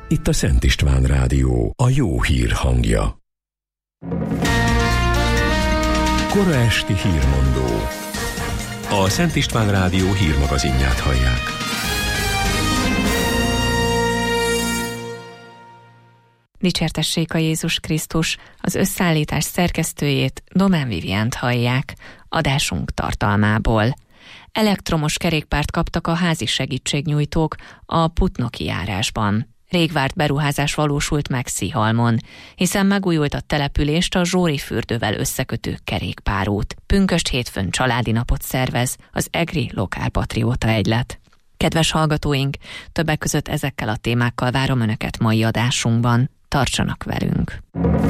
Itt a Szent István Rádió, a jó hír hangja. Kora esti hírmondó. A Szent István Rádió hírmagazinját hallják. Dicsértessék a Jézus Krisztus, az összeállítás szerkesztőjét, Domán Vivient hallják, adásunk tartalmából. Elektromos kerékpárt kaptak a házi segítségnyújtók a Putnoki járásban. Rég várt beruházás valósult meg Szihalmon, hiszen megújult a települést a Zsóri fürdővel összekötő kerékpárút. Pünkösd hétfőn családi napot szervez az EGRI Lokálpatrióta Egylet. Kedves hallgatóink, többek között ezekkel a témákkal várom Önöket mai adásunkban. Tartsanak velünk!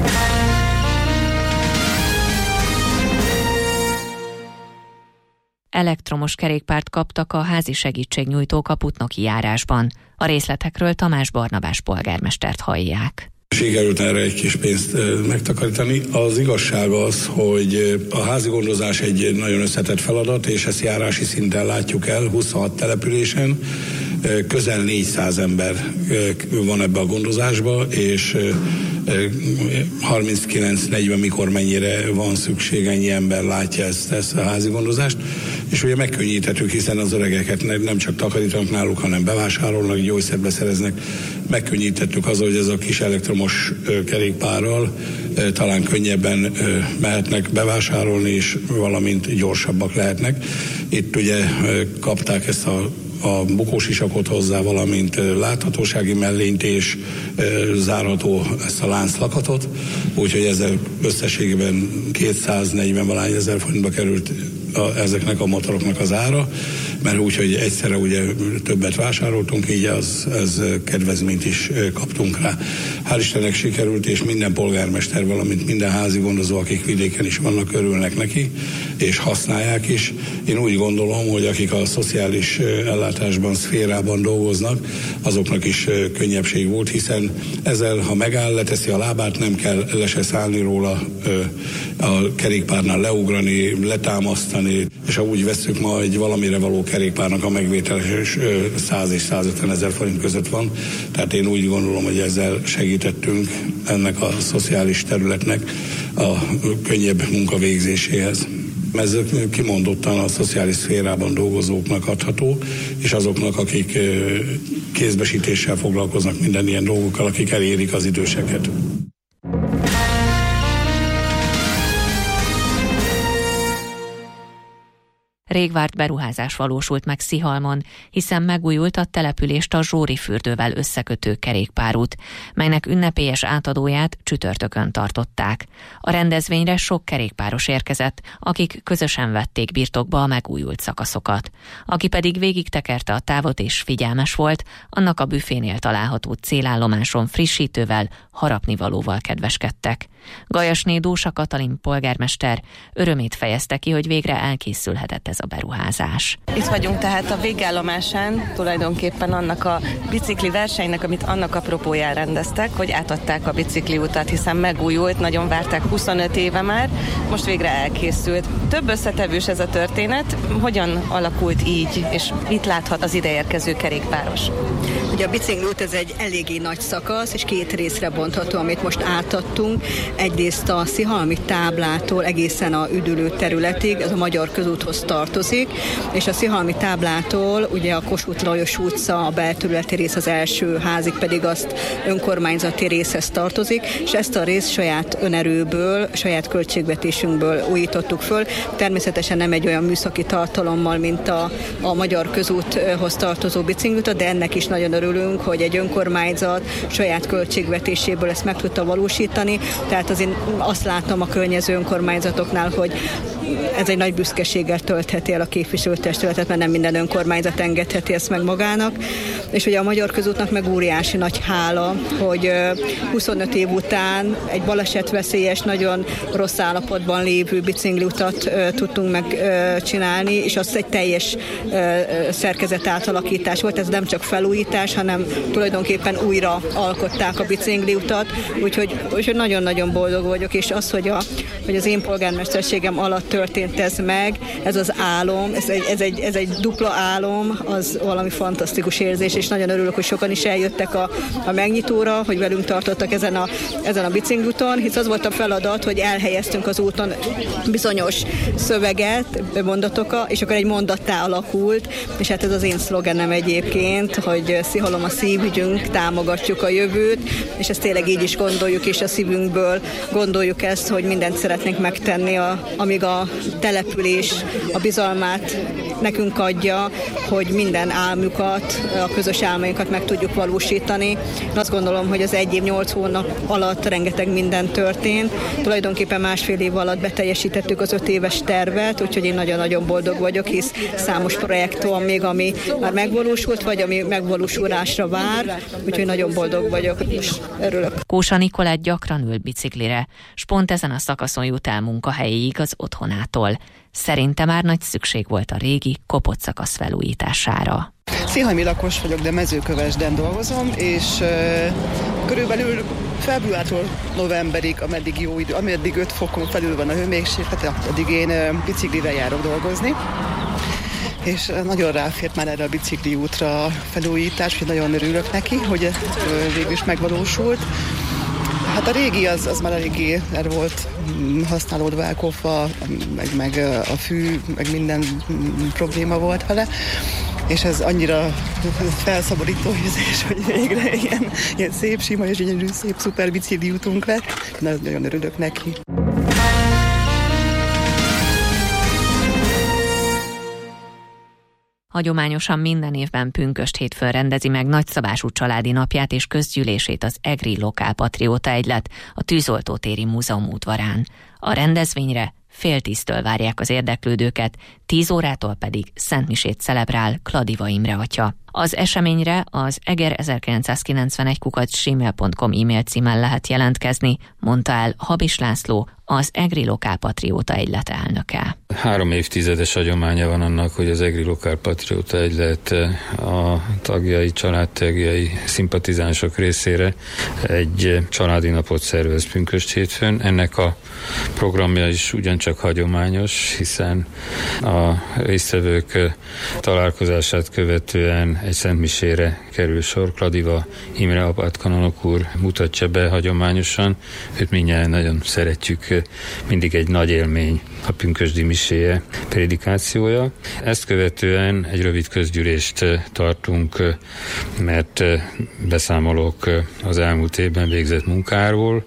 Elektromos kerékpárt kaptak a házi segítségnyújtók a Putnoki járásban. A részletekről Tamás Barnabás polgármestert hallják. Sikerült erre egy kis pénzt megtakarítani. Az igazság az, hogy a házi gondozás egy nagyon összetett feladat, és ezt járási szinten látjuk el, 26 településen. Közel 400 ember van ebbe a gondozásba, és 39-40 mikor mennyire van szükség, ennyi ember látja ezt a házi gondozást. És ugye megkönnyíthetők, hiszen az öregeket nem csak takarítanak náluk, hanem bevásárolnak, gyógyszert beszereznek. Megkönnyíthetők az, hogy ez a kis elektromos kerékpárral talán könnyebben mehetnek bevásárolni, és valamint gyorsabbak lehetnek. Itt ugye kapták ezt a bukósisakot hozzá, valamint láthatósági mellényt és zárható ezt a lánclakatot, úgyhogy ezzel összességében 240 ezer forintba került ezeknek a motoroknak az ára, mert úgyhogy egyszerre ugye többet vásároltunk, így ez kedvezményt is kaptunk rá. Hál' Istennek sikerült, és minden polgármester, valamint minden házi gondozó, akik vidéken is vannak, örülnek neki, és használják is. Én úgy gondolom, hogy akik a szociális ellátásban, szférában dolgoznak, azoknak is könnyebbség volt, hiszen ezzel, ha megáll, leteszi a lábát, nem kell le se szállni róla, a kerékpárnál leugrani, letámasztani, és ha úgy vesszük, ma egy valamire való kerékpárnak a megvétele 100 és 150 ezer forint között van. Tehát én úgy gondolom, hogy ezzel segítettünk ennek a szociális területnek a könnyebb munkavégzéséhez. Ez kimondottan a szociális szférában dolgozóknak adható, és azoknak, akik kézbesítéssel foglalkoznak, minden ilyen dolgokkal, akik elérik az időseket. Rég várt beruházás valósult meg Szihalmon, hiszen megújult a települést a Zsóri fürdővel összekötő kerékpárút, melynek ünnepélyes átadóját csütörtökön tartották. A rendezvényre sok kerékpáros érkezett, akik közösen vették birtokba a megújult szakaszokat. Aki pedig végigtekerte a távot és figyelmes volt, annak a büfénél található célállomáson frissítővel, harapnivalóval kedveskedtek. Gajasné Dósa Katalin polgármester örömét fejezte ki, hogy végre elkészülhetett ez a beruházás. Itt vagyunk tehát a végállomásán, tulajdonképpen annak a bicikli versenynek, amit annak apropóján rendeztek, hogy átadták a bicikliutat, hiszen megújult, nagyon várták 25 éve már, most végre elkészült. Több összetevős ez a történet, hogyan alakult így, és mit láthat az ideérkező kerékpáros? Ugye a bicikliút ez egy eléggé nagy szakasz, és két részre bontható, amit most átadtunk. Egyrészt a Szihalmi táblától egészen a üdülő területig, ez a Magyar Közúthoz tartozik, és a Szihalmi táblától ugye a Kossuth Lajos utca, a belterületi rész az első házig pedig azt önkormányzati részhez tartozik, és ezt a részt saját önerőből, saját költségvetésünkből újítottuk föl. Természetesen nem egy olyan műszaki tartalommal, mint a Magyar Közúthoz tartozó bicikliutat, de ennek is nagyon örülünk, hogy egy önkormányzat saját költségvetéséből ezt meg tudta valósítani. Tehát azért azt látom a környező önkormányzatoknál, hogy ez egy nagy büszkeséggel töltheti el a képviselőtestületet, mert nem minden önkormányzat engedheti ezt meg magának. És ugye a Magyar Közútnak meg óriási nagy hála, hogy 25 év után egy balesetveszélyes, nagyon rossz állapotban lévő bicikliutat tudtunk megcsinálni, és az egy teljes szerkezet átalakítás volt. Ez nem csak felújítás, hanem tulajdonképpen újra alkották a bicikliutat, úgyhogy nagyon-nagyon boldog vagyok, és az, hogy az én polgármesterségem alatt történt ez meg, ez az álom, ez egy dupla álom, az valami fantasztikus érzés, és nagyon örülök, hogy sokan is eljöttek a megnyitóra, hogy velünk tartottak ezen a bicikliúton, hisz az volt a feladat, hogy elhelyeztünk az úton bizonyos szöveget, mondatokat, és akkor egy mondattá alakult, és hát ez az én szlogenem egyébként, hogy Szihalom a szívügyünk, támogatjuk a jövőt, és ezt tényleg így is gondoljuk, és a szívünkből gondoljuk ezt, hogy mindent szeretnénk megtenni, amíg a település a bizalmát nekünk adja, hogy minden álmukat, a közös álmainkat meg tudjuk valósítani. Én azt gondolom, hogy az 1 év 8 hónap alatt rengeteg minden történt. Tulajdonképpen 1,5 év alatt beteljesítettük az 5 éves tervet, úgyhogy én nagyon-nagyon boldog vagyok, hisz számos projekt van még, ami már megvalósult, vagy ami megvalósulásra vár, úgyhogy nagyon boldog vagyok, és örülök. Kósa Nikolett gyakran ül biciklire, s pont ezen a szakaszon jut el munkahelyéig az otthonától. Szerinte már nagy szükség volt a régi, kopott szakasz felújítására. Széhalmi lakos vagyok, de Mezőkövesden dolgozom, és körülbelül februártól novemberig, ameddig jó idő, ameddig 5 fokon felül van a hőmérséklet, addig én biciklivel járok dolgozni. És nagyon ráfért már erre a bicikli útra a felújítás, hogy nagyon örülök neki, hogy végül is megvalósult. Hát a régi az már eléggé el volt használódva, elkopva, meg a fű, meg minden probléma volt vele. És ez annyira felszabadító érzés, hogy végre ilyen szép, sima és gyönyörű, szép, szuper bicikli útunk lett. Nagyon örülök neki. Hagyományosan minden évben pünkösd hétfőn rendezi meg nagyszabású családi napját és közgyűlését az Egri Lokálpatrióta Egylet a Tűzoltótéri Múzeum udvarán. A rendezvényre 9:30-től várják az érdeklődőket, 10 órától pedig szentmisét celebrál Kladiva Imre atya. Az eseményre az eger1991@gmail.com e-mail címen lehet jelentkezni, mondta el Habis László, az Egri Lokálpatrióta Egylet elnöke. 3 évtizedes hagyománya van annak, hogy az Egri Lokálpatrióta Egylet a tagjai, családtagjai, szimpatizánsok részére egy családi napot szervez pünkösd hétfőn. Ennek a programja is ugyancsak hagyományos, hiszen a résztvevők találkozását követően egy szentmisére kerül sor. Kladiva Imre apátkanonok úr mutatja be hagyományosan. Őt mindjárt nagyon szeretjük, mindig egy nagy élmény a pünkösdi miséje, prédikációja. Ezt követően egy rövid közgyűlést tartunk, mert beszámolok az elmúlt évben végzett munkáról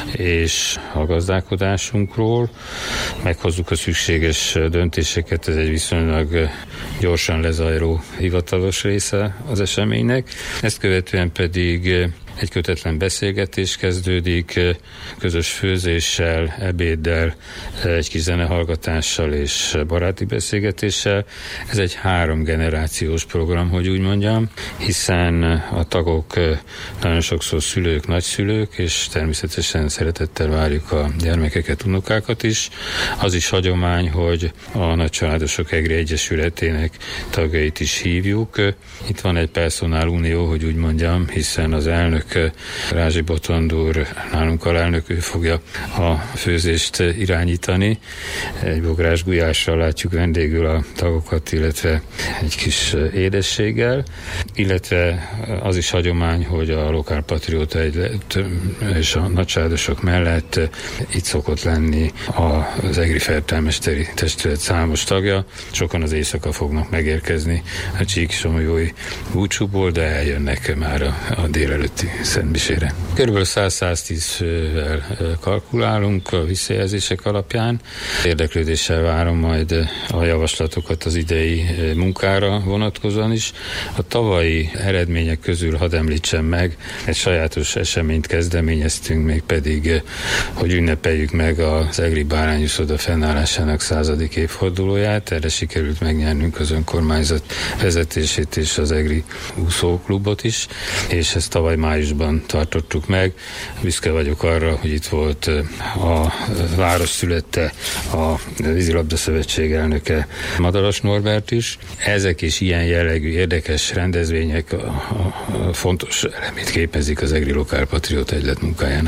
és a gazdálkodásunkról. Meghozzuk a szükséges döntéseket, ez egy viszonylag gyorsan lezajló hivatalos része az eseménynek. Ezt követően pedig egy kötetlen beszélgetés kezdődik, közös főzéssel, ebéddel, egy kis zenehallgatással és baráti beszélgetéssel. Ez egy 3 generációs program, hogy úgy mondjam, hiszen a tagok nagyon sokszor szülők, nagyszülők, és természetesen szeretettel várjuk a gyermekeket, unokákat is. Az is hagyomány, hogy a Nagycsaládosok Egri Egyesületének tagjait is hívjuk. Itt van egy personál unió, hogy úgy mondjam, hiszen az elnök Rázsi Botond úr, nálunk alelnök, ő fogja a főzést irányítani. Egy bográs gulyással látjuk vendégül a tagokat, illetve egy kis édességgel, illetve az is hagyomány, hogy a Lokálpatrióta Egylet és a nagycsaládosok mellett itt szokott lenni az Egri Felptármesteri Testület számos tagja. Sokan az éjszaka fognak megérkezni a Csík-Somlyói búcsúból, de eljönnek már a délelőtti szentmisére. Körülbelül 100-110 fővel kalkulálunk a visszajelzések alapján. Érdeklődéssel várom majd a javaslatokat az idei munkára vonatkozóan is. A tavalyi eredmények közül hadd említsem meg, egy sajátos eseményt kezdeményeztünk, mégpedig, hogy ünnepeljük meg az Egri Bárányúszoda fennállásának 100. évfordulóját. Erre sikerült megnyernünk az önkormányzat vezetését és az Egri úszóklubot is, és ezt tavaly májusban tartottuk meg. Büszke vagyok arra, hogy itt volt a város szülötte, a Vízilabda Szövetség elnöke Madaras Norbert is. Ezek és ilyen jellegű érdekes rendezvények a fontos elemét képezik az Egri Lokálpatrióta Egylet munkájának.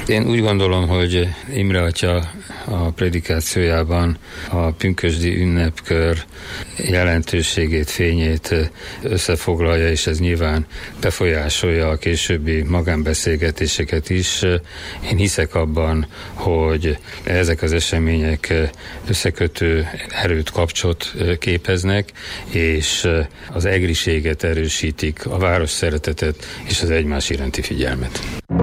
Én úgy gondolom, hogy Imre atya a prédikációjában a pünkösdi ünnepkör jelentőségét, fényét összefoglalja, és ez nyilván befolyásolja a későbbi magánbeszélgetéseket is. Én hiszek abban, hogy ezek az események összekötő erőt, kapcsot képeznek, és az egriséget erősítik, a város szeretetet és az egymás iránti figyelmet.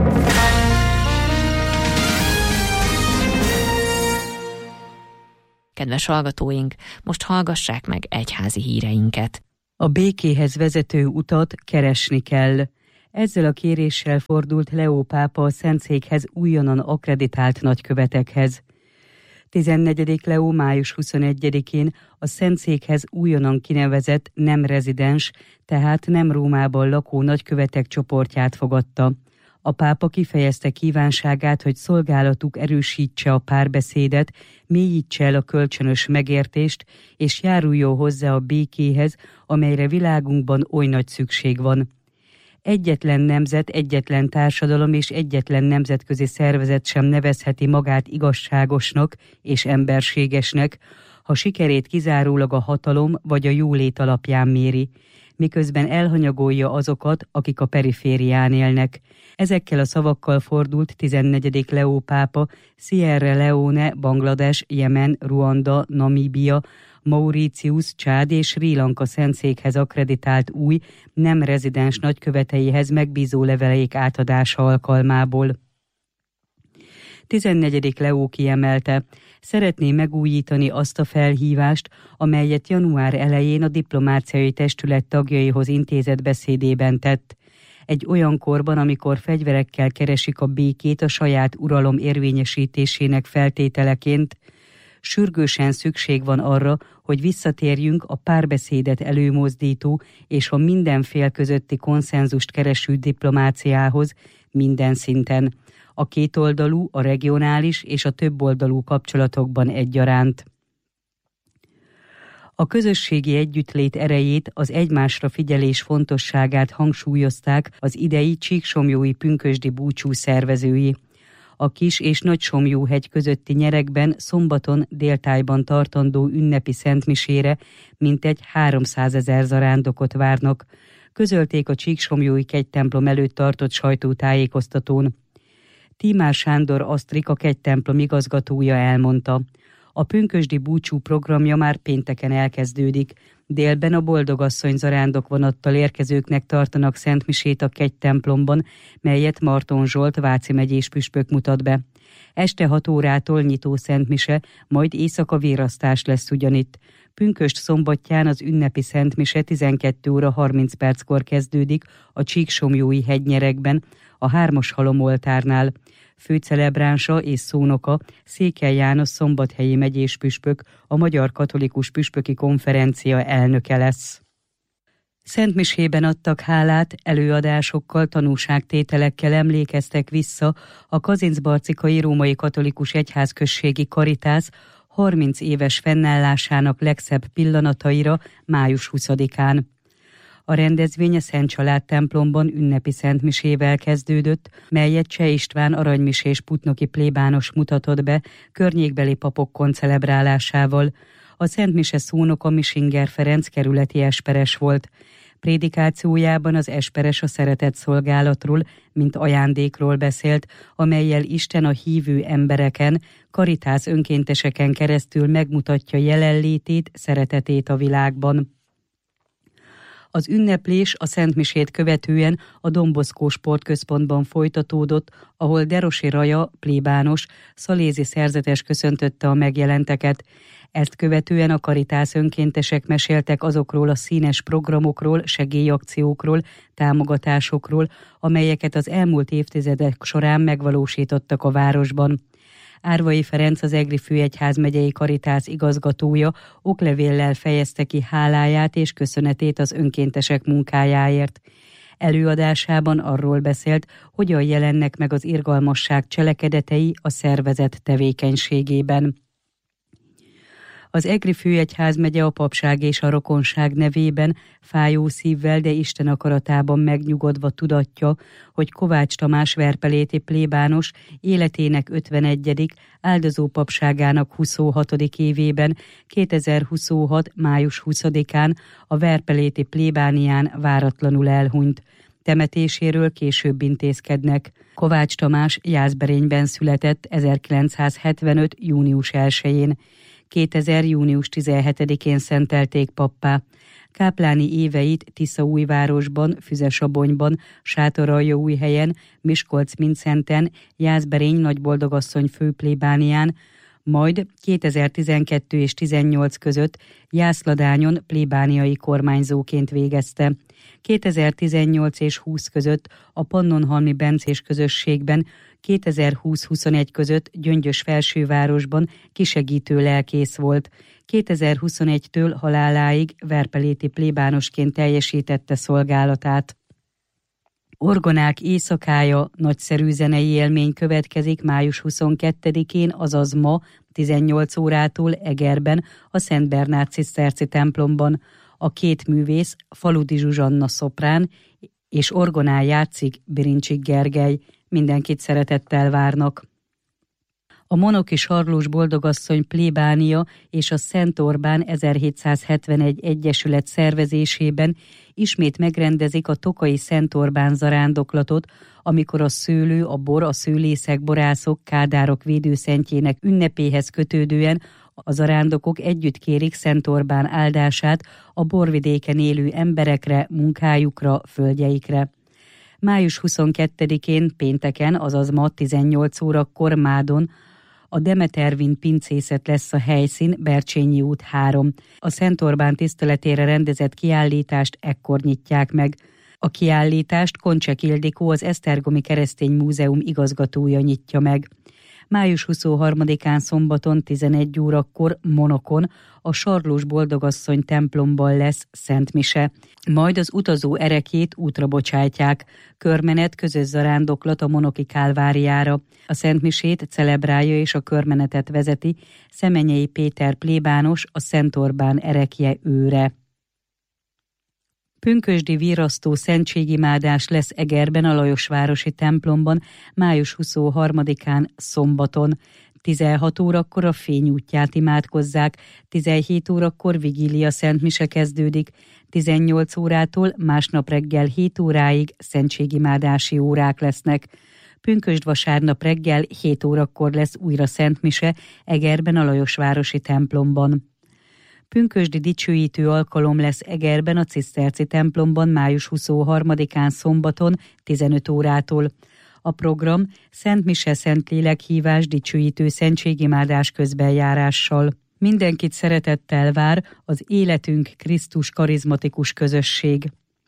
Kedves hallgatóink, most hallgassák meg egyházi híreinket. A békéhez vezető utat keresni kell. Ezzel a kéréssel fordult Leó pápa a Szentszékhez újonnan akkreditált nagykövetekhez. 14. Leó május 21-én a Szentszékhez újonnan kinevezett nem rezidens, tehát nem Rómában lakó nagykövetek csoportját fogadta. A pápa kifejezte kívánságát, hogy szolgálatuk erősítse a párbeszédet, mélyítse el a kölcsönös megértést, és járuljon hozzá a békéhez, amelyre világunkban oly nagy szükség van. Egyetlen nemzet, egyetlen társadalom és egyetlen nemzetközi szervezet sem nevezheti magát igazságosnak és emberségesnek, ha sikerét kizárólag a hatalom vagy a jólét alapján méri, miközben elhanyagolja azokat, akik a periférián élnek. Ezekkel a szavakkal fordult 14. Leó pápa Sierra Leone, Banglades, Jemen, Ruanda, Namíbia, Mauritius, Csád és Srí Lanka Szentszékhez akkreditált új, nem rezidens nagyköveteihez megbízó leveleik átadása alkalmából. 14. Leó kiemelte, szeretné megújítani azt a felhívást, amelyet január elején a diplomáciai testület tagjaihoz intézett beszédében tett. Egy olyan korban, amikor fegyverekkel keresik a békét a saját uralom érvényesítésének feltételeként, sürgősen szükség van arra, hogy visszatérjünk a párbeszédet előmozdító és a minden fél közötti konszenzust kereső diplomáciához minden szinten, a kétoldalú, a regionális és a többoldalú kapcsolatokban egyaránt. A közösségi együttlét erejét, az egymásra figyelés fontosságát hangsúlyozták az idei Csíksomlyói pünkösdi búcsú szervezői. A Kis- és Nagysomlyóhegy közötti nyerekben szombaton déltájban tartandó ünnepi szentmisére mintegy 300 000 zarándokot várnak, közölték a Csíksomlyói kegytemplom előtt tartott sajtótájékoztatón. Tímár Sándor Asztrik, a kegytemplom igazgatója elmondta, a pünkösdi búcsú programja már pénteken elkezdődik. Délben a Boldogasszony zarándok vonattal érkezőknek tartanak szentmisét a kegytemplomban, melyet Marton Zsolt Váci megyés püspök mutat be. Este 6 órától nyitó szentmise, majd éjszaka vérasztás lesz ugyanitt. Pünkösd szombatján az ünnepi szentmise 12 óra 30 perckor kezdődik a Csíksomlyói hegynyerekben, a 3-as halomoltárnál. Főcelebránsa és szónoka Székely János szombathelyi megyés püspök, a Magyar Katolikus Püspöki Konferencia elnöke lesz. Szentmisében adtak hálát, előadásokkal, tanúságtételekkel emlékeztek vissza a kazincbarcikai római katolikus egyházközségi Karitász 30 éves fennállásának legszebb pillanataira május 20-án. A rendezvény a Szent Család templomban ünnepi szentmisével kezdődött, melyet Cseh István aranymisés putnoki plébános mutatott be környékbeli papok koncelebrálásával. A szentmise szónoka Misinger Ferenc kerületi esperes volt. Prédikációjában az esperes a szeretett szolgálatról, mint ajándékról beszélt, amellyel Isten a hívő embereken, karitász önkénteseken keresztül megmutatja jelenlétét, szeretetét a világban. Az ünneplés a szentmisét követően a Don Bosco sportközpontban folytatódott, ahol Derosi Raja, plébános, szalézi szerzetes köszöntötte a megjelenteket. Ezt követően a karitász önkéntesek meséltek azokról a színes programokról, segélyakciókról, támogatásokról, amelyeket az elmúlt évtizedek során megvalósítottak a városban. Árvai Ferenc, az Egri főegyházmegyei Karitász igazgatója oklevéllel fejezte ki háláját és köszönetét az önkéntesek munkájáért. Előadásában arról beszélt, hogyan jelennek meg az irgalmasság cselekedetei a szervezet tevékenységében. Az Egri főegyházmegye a papság és a rokonság nevében fájó szívvel, de Isten akaratában megnyugodva tudatja, hogy Kovács Tamás verpeléti plébános életének 51., áldozó papságának 26. évében 2026. május 20-án a verpeléti plébánián váratlanul elhunyt. Temetéséről később intézkednek. Kovács Tamás Jászberényben született 1975. június 1-én. 2000. június 17-én szentelték pappá. Kápláni éveit Tiszaújvárosban, Füzesabonyban, Sátoraljaújhelyen, Miskolc-Mindszenten, Jászberény Nagyboldogasszony főplébánián, majd 2012 és 18 között Jászladányon plébániai kormányzóként végezte. 2018 és 20 között a Pannonhalmi bencés közösségben, 2020-21 között Gyöngyös felsővárosban kisegítő lelkész volt. 2021-től haláláig verpeléti plébánosként teljesítette szolgálatát. Orgonák éjszakája nagyszerű zenei élmény következik május 22-én, azaz ma 18 órától Egerben, a Szent Bernát ciszterci templomban. A két művész, Faludi Zsuzsanna szoprán és orgonán játszik Birincsik Gergely. Mindenkit szeretettel várnak. A Monoki Sarlós Boldogasszony plébánia és a Szent Orbán 1771 egyesület szervezésében ismét megrendezik a tokai Szent Orbán zarándoklatot, amikor a szőlő, a bor, a szőlészek, borászok, kádárok védőszentjének ünnepéhez kötődően a zarándokok együtt kérik Szent Orbán áldását a borvidéken élő emberekre, munkájukra, földjeikre. Május 22-én pénteken, azaz ma 18 órakor Mádon a Demetervin pincészet lesz a helyszín, Bercsényi út 3. A Szent Orbán tiszteletére rendezett kiállítást ekkor nyitják meg. A kiállítást Koncsek Ildikó, az Esztergomi Keresztény Múzeum igazgatója nyitja meg. Május 23-án szombaton 11 órakor Monokon a Sarlós Boldogasszony templomban lesz szentmise. Majd az utazó erekjét útra bocsátják. Körmenet, közös zarándoklat a Monoki Kálváriára. A szentmisét celebrálja és a körmenetet vezeti Szemenyei Péter plébános, a Szent Orbán erekje őre. Pünkösdi virasztó szentségimádás lesz Egerben, a Lajosvárosi templomban május 23-án szombaton. 16 órakor a Fény útját imádkozzák, 17 órakor vigília szentmise kezdődik, 18 órától másnap reggel 7 óráig szentségimádási órák lesznek. Pünkösd vasárnap reggel 7 órakor lesz újra szentmise Egerben, a Lajosvárosi templomban. Pünkösdi dicsőítő alkalom lesz Egerben, a Ciszterci templomban május 23-án szombaton 15 órától. A program Szent Mise, Szentlélek hívás, dicsőítő szentségimádás közbenjárással. Mindenkit szeretettel vár az Életünk Krisztus karizmatikus közösség.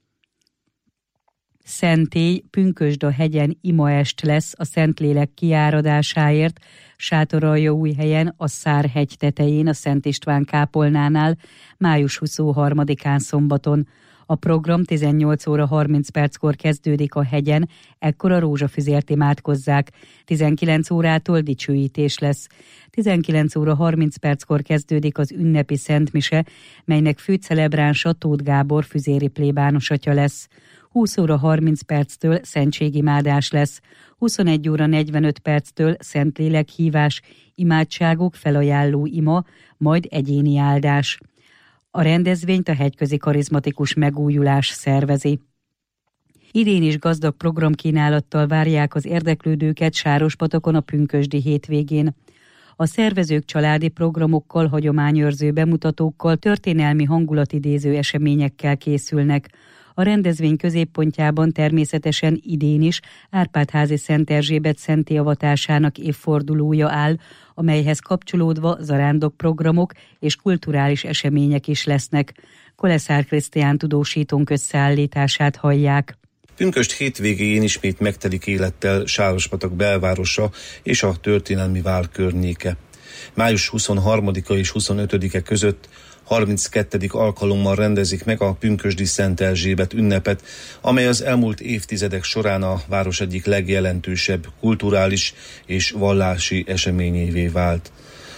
Szentély, Pünkösd-a-hegyen imaest lesz a Szentlélek kiáradásáért, Sátoraljaújhelyen, a Szárhegy tetején, a Szent István kápolnánál május 23-án szombaton. A program 18 óra 30 perckor kezdődik a hegyen, ekkor a rózsafüzért imádkozzák. 19 órától dicsőítés lesz. 19 óra 30 perckor kezdődik az ünnepi szentmise, melynek főcelebránsa Tóth Gábor füzéri plébános atya lesz. 20 óra 30 perctől szentségimádás lesz, 21 óra 45 perctől Szentlélek hívás, imádságok, felajánló ima, majd egyéni áldás. A rendezvényt a Hegyközi Karizmatikus Megújulás szervezi. Idén is gazdag programkínálattal várják az érdeklődőket Sárospatakon a pünkösdi hétvégén. A szervezők családi programokkal, hagyományőrző bemutatókkal, történelmi hangulatidéző eseményekkel készülnek. A rendezvény középpontjában természetesen idén is Árpád-házi Szent Erzsébet szentté avatásának évfordulója áll, amelyhez kapcsolódva zarándokprogramok és kulturális események is lesznek. Koleszár Krisztián tudósítónk összeállítását hallják. Pünkösd hétvégén ismét megtelik élettel Sárospatak belvárosa és a történelmi vár környéke. Május 23-a és 25-e között 32. alkalommal rendezik meg a pünkösdi Szent Erzsébet ünnepet, amely az elmúlt évtizedek során a város egyik legjelentősebb kulturális és vallási eseményévé vált.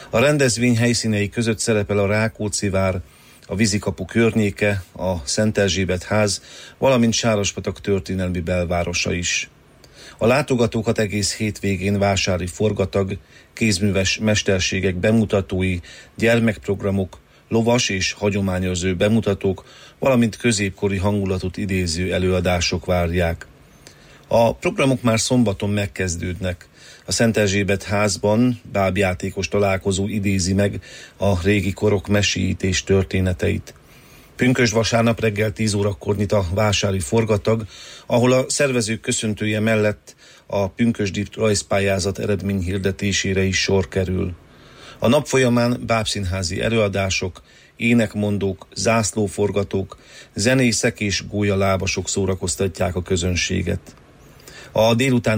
A rendezvény helyszínei között szerepel a Rákóczi-vár, a Vízikapu környéke, a Szent Erzsébet ház, valamint Sárospatak történelmi belvárosa is. A látogatókat egész hétvégén vásári forgatag, kézműves mesterségek bemutatói, gyermekprogramok, lovas és hagyományőrző bemutatók, valamint középkori hangulatot idéző előadások várják. A programok már szombaton megkezdődnek. A Szent Erzsébet házban bábjátékos találkozó idézi meg a régi korok meséítés történeteit. Pünkösd vasárnap reggel 10 órakor nyit a vásári forgatag, ahol a szervezők köszöntője mellett a pünkösdi rajzpályázat eredményhirdetésére is sor kerül. A nap folyamán bábszínházi előadások, énekmondók, zászlóforgatók, zenészek és gólyalábasok szórakoztatják a közönséget. A délután